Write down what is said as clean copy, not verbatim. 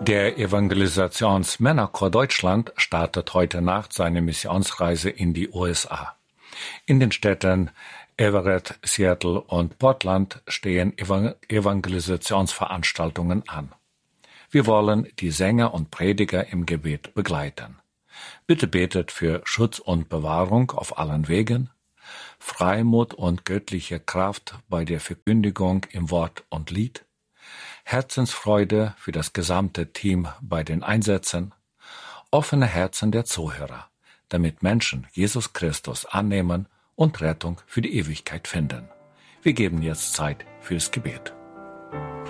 Der Evangelisationsmännerchor Deutschland startet heute Nacht seine Missionsreise in die USA. In den Städten Everett, Seattle und Portland stehen Evangelisationsveranstaltungen an. Wir wollen die Sänger und Prediger im Gebet begleiten. Bitte betet für Schutz und Bewahrung auf allen Wegen, Freimut und göttliche Kraft bei der Verkündigung im Wort und Lied, Herzensfreude für das gesamte Team bei den Einsätzen, offene Herzen der Zuhörer, damit Menschen Jesus Christus annehmen und Rettung für die Ewigkeit finden. Wir geben jetzt Zeit fürs Gebet.